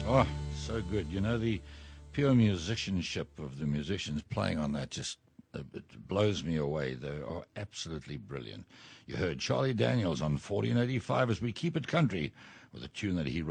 Oh, so good. You know, the pure musicianship of the musicians playing on that just it blows me away. They are absolutely brilliant. You heard Charlie Daniels on 1485 as we keep it country with a tune that he